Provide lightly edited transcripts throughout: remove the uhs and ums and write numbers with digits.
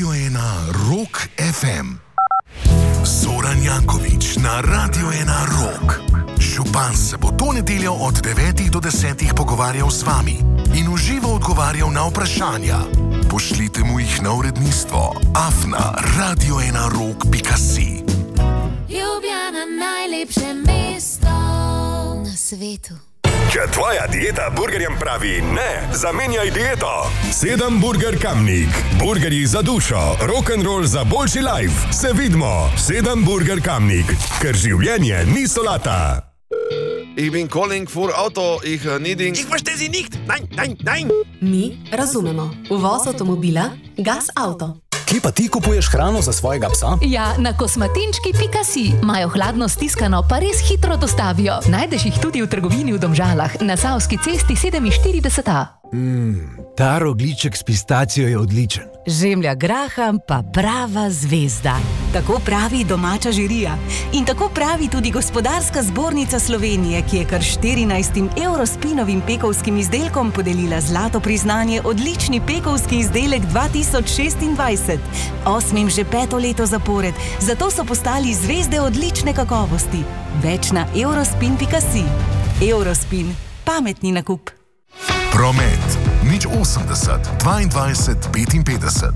Radio 1 Rock FM. Zoran Janković na Radio 1 Rock. Župan se bo to nedeljo od 9 do 10 pogovarjal z vami in v živo odgovarjal na vprašanja. Pošljite mu jih na uredništvo afna.radio1rock.si. Ljubljana, najlepše mesto na svetu. Če tvoja dieta burgerjem pravi ne, zamenjaj dieto. 7 Burger Kamnik. Burgerji za dušo, rock'n'roll za boljši life. Se vidimo. 7 Burger Kamnik. Ker življenje ni solata. Ich bin calling for Auto, ich needing... Ich verstehe Sie nicht. Nein. Mi razumemo. Uvoz avtomobila, Gas Auto. Kje pa ti kupuješ hrano za svojega psa? Ja, na kosmatinčki.si. Imajo hladno stiskano, pa res hitro dostavijo. Najdeš jih tudi v trgovini v Domžalah, na Savski cesti 47A. Ta rogljiček s pistacijo je odličen. Žemlja graham pa prava zvezda. Tako pravi domača žirija. In tako pravi tudi Gospodarska zbornica Slovenije, ki je kar 14 Eurospinovim pekovskim izdelkom podelila zlato priznanje odlični pekovski izdelek 2026. 8 že 5. leto zapored, zato so postali zvezde odlične kakovosti. Več na eurospin.si. Eurospin. Pametni nakup. Promet. 080 22 55.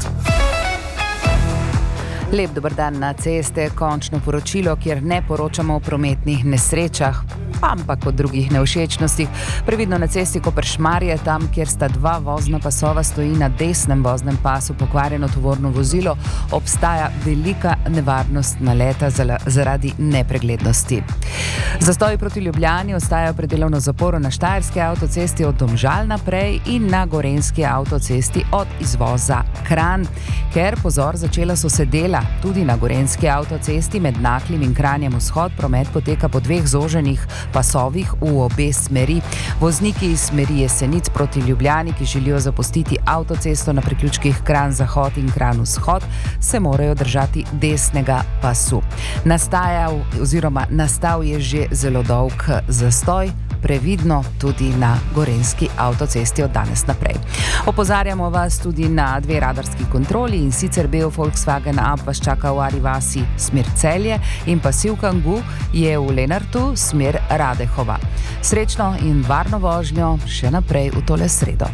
Lep dober dan na ceste, končno poročilo, kjer ne poročamo o prometnih nesrečah, ampak o drugih nevšečnostih. Previdno na cesti Koper-Šmarje, tam, kjer sta 2 vozna pasova, stoji na desnem voznem pasu pokvarjeno tovorno vozilo, obstaja velika nevarnost naleta zaradi nepreglednosti. Zastoji proti Ljubljani ostajajo pred delovno zaporo na Štajerski avtocesti od Domžal naprej in na Gorenjski avtocesti od izvoza Kranj, ker, pozor, začela so se dela tudi na Gorenjski avtocesti med Naklim in Kranjem vzhod. Promet poteka po 2 zoženih pasovih v obe smeri. Vozniki iz smeri Jesenic proti Ljubljani, ki želijo zapustiti avtocesto na priključkih Kranj zahod in Kranj vzhod, se morajo držati desnega pasu. Nastal je že zelo dolg zastoj, previdno tudi na Gorenjski avtocesti od danes naprej. Opozarjamo vas tudi na 2 radarski kontroli, in sicer bel Volkswagen Up vas čaka v Ari vasi smer Celje in pa Siv Kangoo je v Lenartu smer Radehova. Srečno in varno vožnjo še naprej v tole sredo.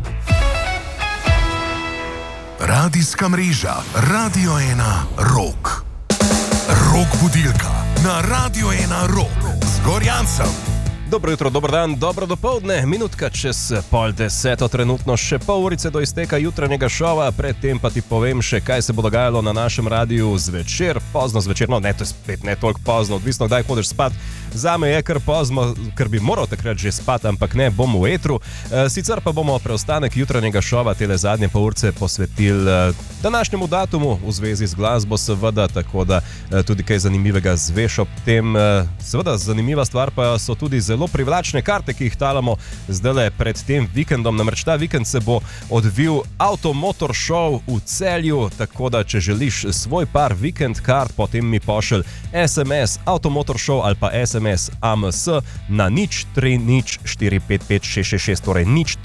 Radijska mreža Radio 1 Rock. Rock budilka na Radio 1 Rock z Gorjancem. Dobro jutro, dober dan, dobro dopoldne, minutka čez 9:30, trenutno še pol urice do izteka jutranjega šova, predtem pa ti povem še, kaj se bo dogajalo na našem radiju zvečer, pozno zvečer, no ne, to je spet ne toliko pozno, odvisno kdaj hodiš spat. Zame je kar pozno, ker bi moral takrat že spat, ampak ne, bom v etru. Sicer pa bomo preostanek jutranjega šova, tele zadnje pol urice, posvetili današnjemu datumu v zvezi z glasbo, seveda, tako da tudi kaj zanimivega zveš ob tem. Seveda, zanimiva stvar pa so tudi zelo privlačne karte, ki jih talamo zdajle pred tem vikendom. Namreč ta vikend se bo odvil Automotor Show v Celju, tako da če želiš svoj par vikend kart, potem mi pošelj SMS Automotor Show ali pa SMS AMS na 030455666, torej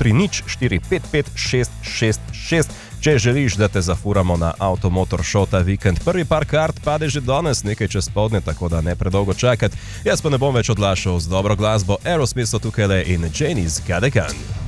030455666. Če želiš, da te zafuramo na Automotor Show ta vikend. Prvi par kart pade že danes, nekaj čez poldne, tako da ne predolgo čakati. Jaz pa ne bom več odlašal z dobro glasbo. Aerosmith so tukaj in Janie's Got a Gun.